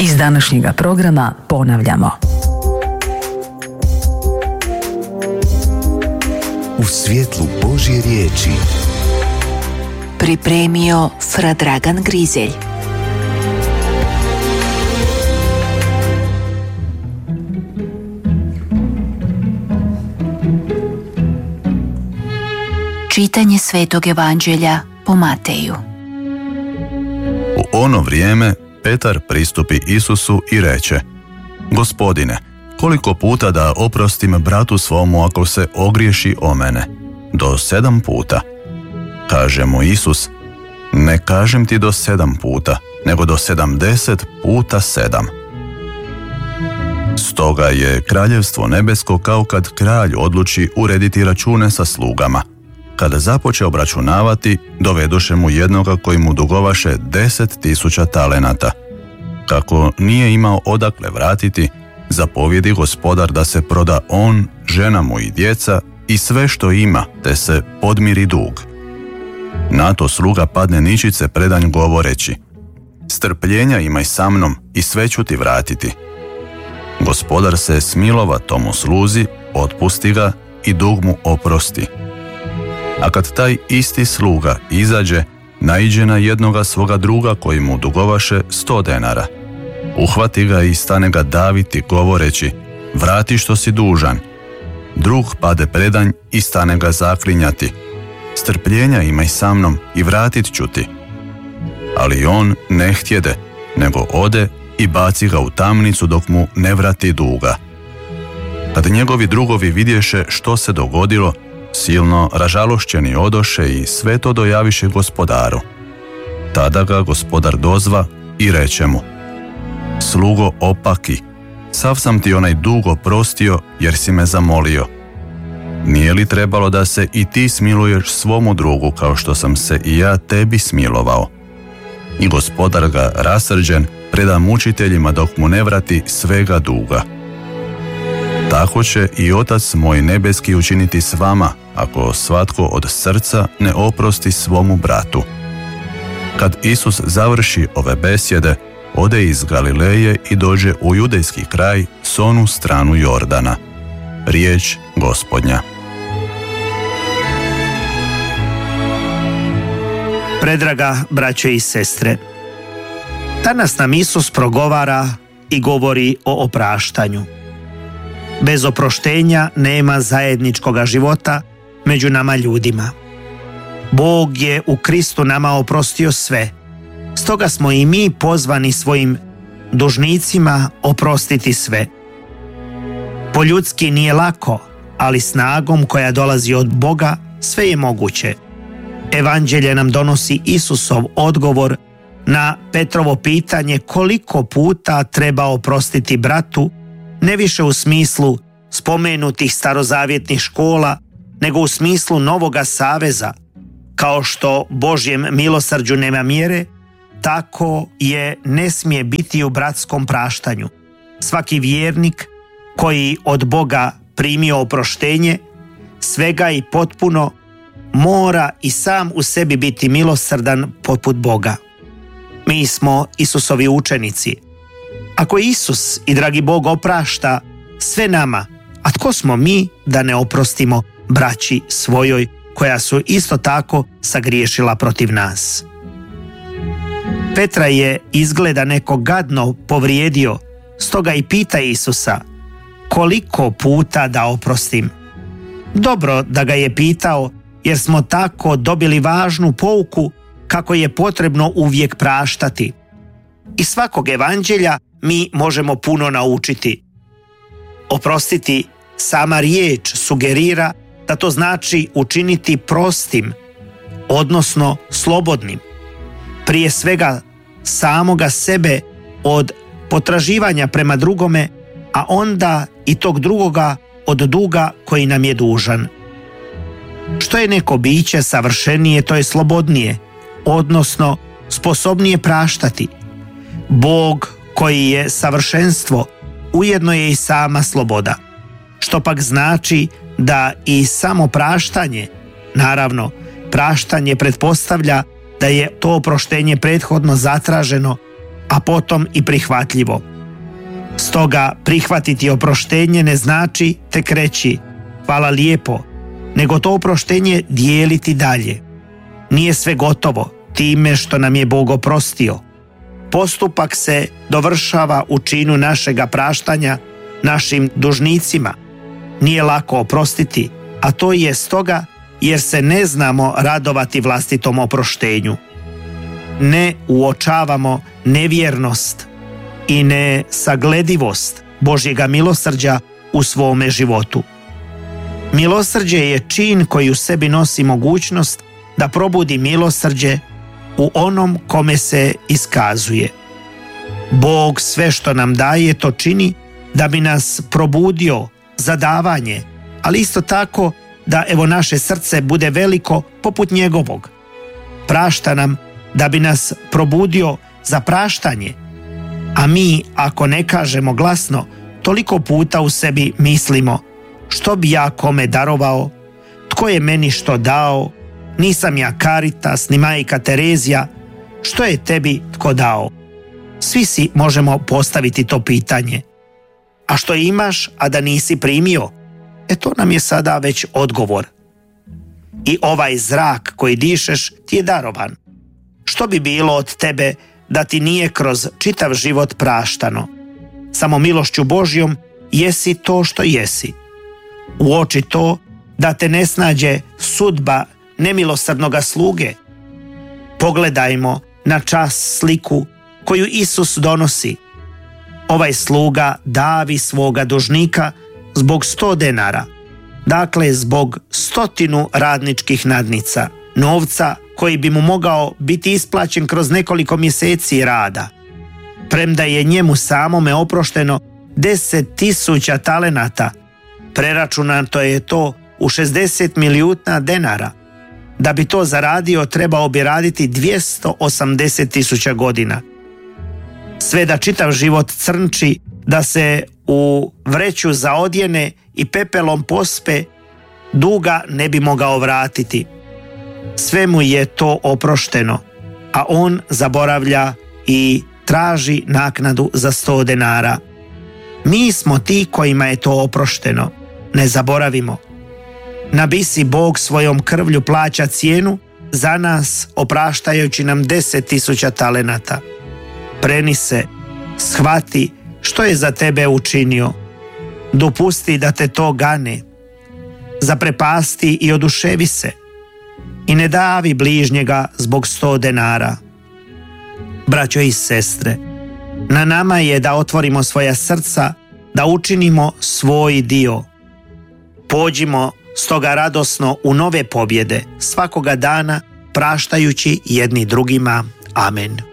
Iz današnjega programa ponavljamo. U svjetlu Božje riječi pripremio Fra Dragan Grizelj. Čitanje Svetog Evanđelja po Mateju. U ono vrijeme Petar pristupi Isusu i reče: Gospodine, koliko puta da oprostim bratu svomu ako se ogriješi o mene? Do 7 puta. Kaže mu Isus: Ne kažem ti do 7 puta, nego do 70 puta 7. Stoga je kraljevstvo nebesko kao kad kralj odluči urediti račune sa slugama. Kada započe obračunavati, dovedoše mu jednoga koji mu dugovaše 10.000 talenata. Kako nije imao odakle vratiti, zapovjedi gospodar da se proda on, žena mu i djeca i sve što ima, te se podmiri dug. Na to sluga padne ničice predanj govoreći: Strpljenja imaj sa mnom i sve ću ti vratiti. Gospodar se smilova tomu sluzi, otpusti ga i dug mu oprosti. A kad taj isti sluga izađe, naiđe na jednoga svoga druga koji mu dugovaše 100 denara. Uhvati ga i stane ga daviti govoreći: Vrati što si dužan. Drug pade predanj i stane ga zaklinjati: Strpljenja imaj sa mnom i vratit ću ti. Ali on ne htjede, nego ode i baci ga u tamnicu dok mu ne vrati duga. Kad njegovi drugovi vidješe što se dogodilo, silno ražalošćeni odoše i sve to dojaviše gospodaru. Tada ga gospodar dozva i reče mu: Slugo opaki, sav sam ti onaj dug oprostio jer si me zamolio. Nije li trebalo da se i ti smiluješ svomu drugu kao što sam se i ja tebi smilovao? I gospodar ga rasrđen preda mučiteljima dok mu ne vrati svega duga. Tako će i Otac moj nebeski učiniti s vama, ako svatko od srca ne oprosti svomu bratu. Kad Isus završi ove besjede, ode iz Galileje i dođe u judejski kraj s onu stranu Jordana. Riječ Gospodnja. Predraga braće i sestre, danas nam Isus progovara i govori o opraštanju. Bez oproštenja nema zajedničkoga života među nama ljudima. Bog je u Kristu nama oprostio sve, stoga smo i mi pozvani svojim dužnicima oprostiti sve. Po ljudski nije lako, ali snagom koja dolazi od Boga sve je moguće. Evanđelje nam donosi Isusov odgovor na Petrovo pitanje koliko puta treba oprostiti bratu, ne više u smislu spomenutih starozavjetnih škola, nego u smislu novoga saveza. Kao što Božjem milosrđu nema mjere, tako je ne smije biti u bratskom praštanju. Svaki vjernik koji od Boga primio oproštenje, svega i potpuno, mora i sam u sebi biti milosrdan poput Boga. Mi smo Isusovi učenici. Ako Isus i dragi Bog oprašta sve nama, a tko smo mi da ne oprostimo braći svojoj koja su isto tako sagriješila protiv nas? Petra je izgleda neko gadno povrijedio, stoga i pita Isusa: Koliko puta da oprostim? Dobro da ga je pitao, jer smo tako dobili važnu pouku kako je potrebno uvijek praštati. Iz svakog evanđelja mi možemo puno naučiti. Oprostiti, sama riječ sugerira da to znači učiniti prostim, odnosno slobodnim. Prije svega samoga sebe od potraživanja prema drugome, a onda i tog drugoga od duga koji nam je dužan. Što je neko biće savršenije, to je slobodnije, odnosno sposobnije praštati. Bog koji je savršenstvo, ujedno je i sama sloboda, što pak znači da i samo praštanje, naravno, praštanje pretpostavlja da je to oproštenje prethodno zatraženo, a potom i prihvatljivo. Stoga prihvatiti oproštenje ne znači tek reći hvala lijepo, nego to oproštenje dijeliti dalje. Nije sve gotovo time što nam je Bog oprostio. Postupak se dovršava u činu našega praštanja našim dužnicima. Nije lako oprostiti, a to je stoga jer se ne znamo radovati vlastitom oproštenju. Ne uočavamo nevjernost i nesagledivost Božjega milosrđa u svome životu. Milosrđe je čin koji u sebi nosi mogućnost da probudi milosrđe u onom kome se iskazuje. Bog sve što nam daje to čini da bi nas probudio za davanje, ali isto tako da evo naše srce bude veliko poput njegovog. Prašta nam da bi nas probudio za praštanje, a mi ako ne kažemo glasno, toliko puta u sebi mislimo što bi ja kome darovao, tko je meni što dao, nisam ja Caritas ni majka Terezija, što je tebi tko dao? Svi si možemo postaviti to pitanje. A što imaš, a da nisi primio? To nam je sada već odgovor. I ovaj zrak koji dišeš ti je darovan. Što bi bilo od tebe da ti nije kroz čitav život praštano? Samo milošću Božjom jesi to što jesi. Uoči to da te ne snađe sudba nemilosrdnoga sluge. Pogledajmo na čas sliku koju Isus donosi. Ovaj sluga davi svoga dužnika zbog 100 denara, dakle zbog 100 radničkih nadnica, novca koji bi mu mogao biti isplaćen kroz nekoliko mjeseci rada. Premda je njemu samome oprošteno 10.000 talenata, preračunato je to u 60 milijuna denara. Da bi to zaradio trebao bi raditi 280.000 godina. Sve da čitav život crnči, da se u vreću za odjene i pepelom pospe, duga ne bi mogao vratiti. Sve mu je to oprošteno, a on zaboravlja i traži naknadu za 100 denara. Mi smo ti kojima je to oprošteno. Ne zaboravimo. Na bisi Bog svojom krvlju plaća cijenu za nas, opraštajući nam 10.000 talenata. Preni se, shvati što je za tebe učinio. Dopusti da te to gane. Zaprepasti i oduševi se. I ne davi bližnjega zbog 100 denara. Braćo i sestre, na nama je da otvorimo svoja srca, da učinimo svoj dio. Pođimo stoga radosno u nove pobjede svakoga dana, praštajući jedni drugima. Amen.